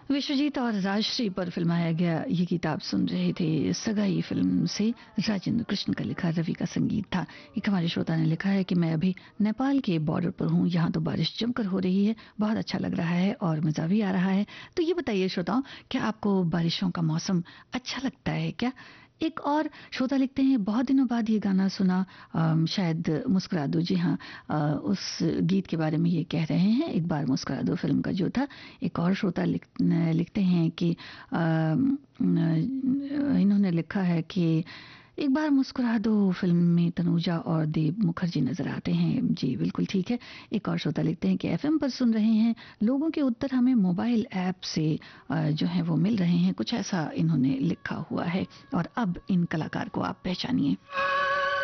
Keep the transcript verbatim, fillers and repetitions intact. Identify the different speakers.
Speaker 1: विश्वजीत और राजश्री पर फिल्माया गया ये गीत आप सुन रहे थे सगाई फिल्म से। राजेंद्र कृष्ण का लिखा, रवि का संगीत था। एक हमारे श्रोता ने लिखा है कि मैं अभी नेपाल के बॉर्डर पर हूँ, यहाँ तो बारिश जमकर हो रही है, बहुत अच्छा लग रहा है और मजा भी आ रहा है। तो ये बताइए श्रोताओं, क्या आपको बारिशों का मौसम अच्छा लगता है क्या? एक और श्रोता लिखते हैं, बहुत दिनों बाद ये गाना सुना, अम, शायद मुस्कुरा दो। जी हाँ, अ, उस गीत के बारे में ये कह रहे हैं, एक बार मुस्कुरा दो फिल्म का जो था। एक और श्रोता लिख, लिखते हैं कि अम, इन्होंने लिखा है कि एक बार मुस्कुरा दो फिल्म में तनुजा और देव मुखर्जी नजर आते हैं। जी बिल्कुल ठीक है। एक और श्रोता लिखते हैं कि एफएम पर सुन रहे हैं, लोगों के उत्तर हमें मोबाइल ऐप से अ, जो है वो मिल रहे हैं, कुछ ऐसा इन्होंने लिखा हुआ है। और अब इन कलाकार को आप पहचानिए।